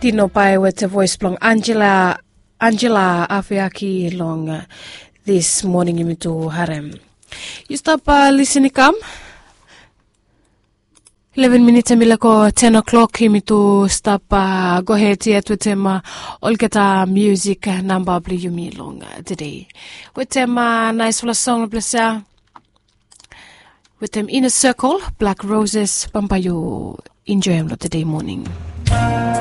Tino pai with the voice blong Angela Afiaki long this morning into harem. You stop listening come 11 minutes milako 10 o'clock to stop go ahead yet with him all get music number blue you me long today with him nice full song bless with them Inner Circle Black Roses Pampayo enjoy him today morning.